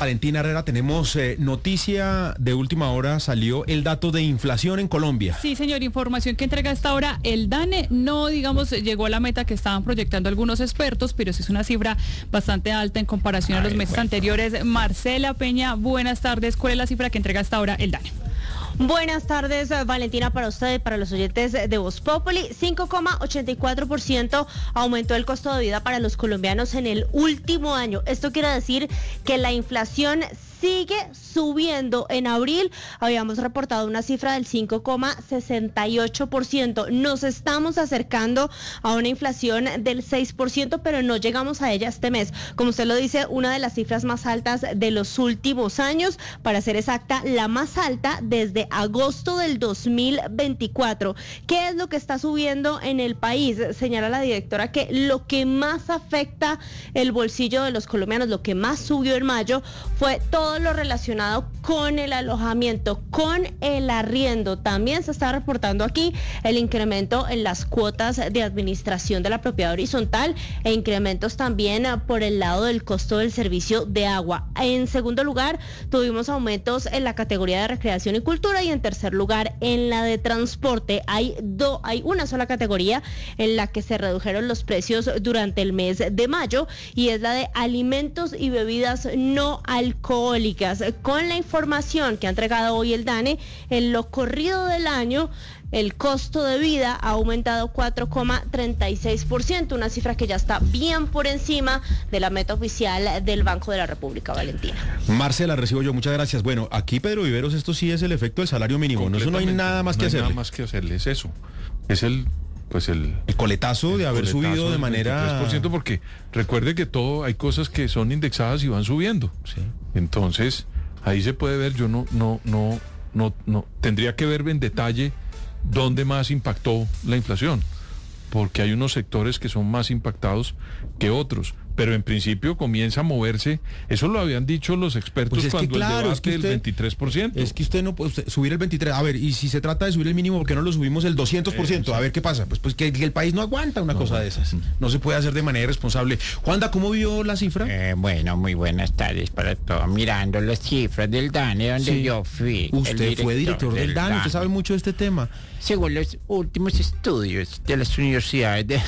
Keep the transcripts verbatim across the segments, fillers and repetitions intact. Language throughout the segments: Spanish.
Valentina Herrera, tenemos eh, noticia de última hora, salió el dato de inflación en Colombia. Sí, señor, información que entrega hasta ahora el DANE. No, digamos, llegó a la meta que estaban proyectando algunos expertos, pero sí es una cifra bastante alta en comparación Ay, a los meses bueno. anteriores. Marcela Peña, buenas tardes. ¿Cuál es la cifra que entrega hasta ahora el DANE? Buenas tardes, Valentina, para usted y para los oyentes de Voz Populi. cinco coma ochenta y cuatro por ciento aumentó el costo de vida para los colombianos en el último año. Esto quiere decir que la inflación sigue subiendo. En abril habíamos reportado una cifra del cinco coma sesenta y ocho por ciento. Nos estamos acercando a una inflación del seis por ciento, pero no llegamos a ella este mes. Como usted lo dice, una de las cifras más altas de los últimos años, para ser exacta, la más alta desde agosto del dos mil veinticuatro. ¿Qué es lo que está subiendo en el país? Señala la directora que lo que más afecta el bolsillo de los colombianos, lo que más subió en mayo, fue todo todo lo relacionado con el alojamiento, con el arriendo. También se está reportando aquí el incremento en las cuotas de administración de la propiedad horizontal e incrementos también por el lado del costo del servicio de agua. En segundo lugar, tuvimos aumentos en la categoría de recreación y cultura, y en tercer lugar, en la de transporte. Hay, do, hay una sola categoría en la que se redujeron los precios durante el mes de mayo, y es la de alimentos y bebidas no alcohólicas. Con la información que ha entregado hoy el DANE, en lo corrido del año, el costo de vida ha aumentado cuatro coma treinta y seis por ciento, una cifra que ya está bien por encima de la meta oficial del Banco de la República, Valentina. Marcela, recibo yo, muchas gracias. Bueno, aquí Pedro Viveros, esto sí es el efecto del salario mínimo, no, eso no hay nada más no que hay hacerle. nada más que hacerle, es eso, es el... Pues el, el coletazo el de haber subido de manera... veintitrés por ciento, porque recuerde que todo, hay cosas que son indexadas y van subiendo. Sí. Entonces, ahí se puede ver, yo no, no, no, no, no, tendría que ver en detalle dónde más impactó la inflación, porque hay unos sectores que son más impactados que otros. Pero en principio comienza a moverse, eso lo habían dicho los expertos pues cuando que, claro, el debate es que usted, del veintitrés por ciento. Es que usted no puede usted, subir el veintitrés por ciento, a ver, y si se trata de subir el mínimo, ¿por qué no lo subimos el doscientos por ciento? A ver qué pasa, pues, pues que, que el país no aguanta una no, cosa de esas, no se puede hacer de manera irresponsable. Juanda, ¿cómo vio la cifra? Eh, bueno, muy buenas tardes para todos, mirando las cifras del DANE, donde sí. yo fui. Usted director fue director del, del DANE, DANE, usted sabe mucho de este tema. Según los últimos estudios de las universidades de...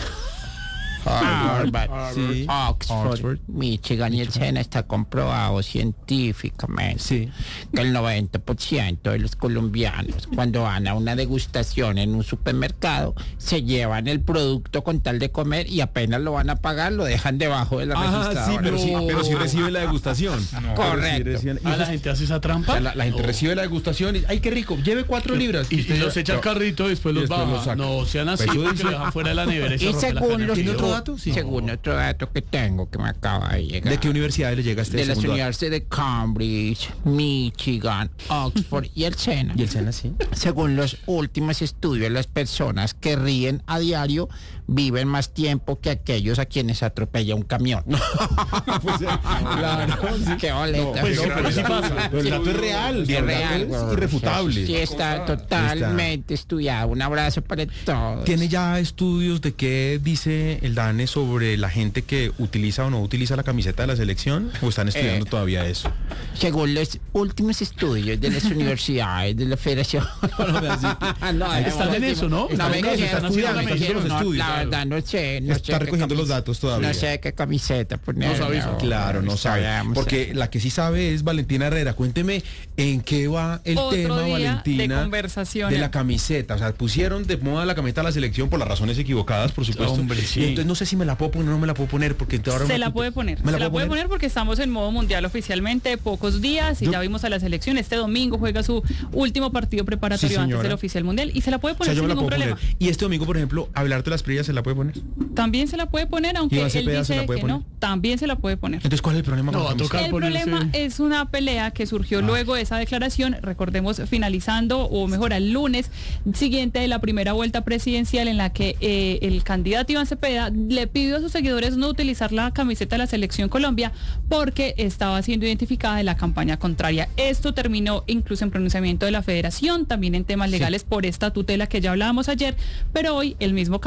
Harvard, Harvard, sí. Oxford, Oxford, Michigan y el SENA, está comprobado científicamente sí. que el noventa por ciento de los colombianos, cuando van a una degustación en un supermercado, se llevan el producto con tal de comer, y apenas lo van a pagar, lo dejan debajo de la ah, registradora. Sí, pero, no. sí, pero sí reciben la degustación. No. Correcto. Sí reciben, ¿Ah, la gente hace esa trampa? O sea, la, la gente oh. recibe la degustación y, ¡ay, qué rico! Lleve cuatro y, libras. Y, y, y los echa al carrito y después los baja. No, sean así, pues porque lo dejan fuera de la nevera. Y según los... otro dato? Sí. Según otro dato que tengo, que me acaba de llegar. ¿De qué universidades le llega este De las universidades de Cambridge, Michigan, Oxford y el SENA. ¿Y el SENA, sí? Según los últimos estudios, las personas que ríen a diario viven más tiempo que aquellos a quienes atropella un camión. Pues, claro. Sí. Qué boleta. No, pues, no, pero sí pasa. Pero el dato es real. Es real. Es irrefutable. Sí, está totalmente está. estudiado. Un abrazo para todos. ¿Tiene ya estudios de qué dice el DANE sobre la gente que utiliza o no utiliza la camiseta de la selección? ¿O están estudiando eh, todavía eso? Según los últimos estudios de las universidades de la Federación. no, no, no, están en eso, ¿no? No, me está estudiando, está haciendo los estudios. La verdad, no sé. No está sé recogiendo los datos todavía. No sé qué camiseta poner. No sabéis. No, claro, no sabe. Porque la que sí sabe es Valentina Herrera. Cuénteme en qué va el Otro tema, día Valentina, de conversación de la camiseta. O sea, pusieron de moda la camiseta de la selección por las razones equivocadas, por supuesto. Hombre, sí. Y entonces no sé si me la puedo poner o no me la puedo poner, porque ahora se me... la puede poner. ¿Me se la, la puede poner? poner porque estamos en modo mundial oficialmente, pocos días, y Yo... ya vimos a la selección. Este domingo juega su último partido preparatorio sí, antes del oficial mundial, y se la puede poner, o sea, sin ningún problema. Poner. Y este domingo, por ejemplo, hablar de las previas, ¿se la puede poner? También se la puede poner, aunque él dice que poner? no, también se la puede poner. Entonces, ¿cuál es el problema? No, con el problema es una pelea que surgió ah. luego de esa declaración, recordemos, finalizando, o mejor, el lunes siguiente de la primera vuelta presidencial, en la que eh, el candidato Iván Cepeda le pidió a sus seguidores no utilizar la camiseta de la Selección Colombia porque estaba siendo identificada de la campaña contraria. Esto terminó incluso en pronunciamiento de la Federación, también en temas legales sí. por esta tutela que ya hablábamos ayer, pero hoy el mismo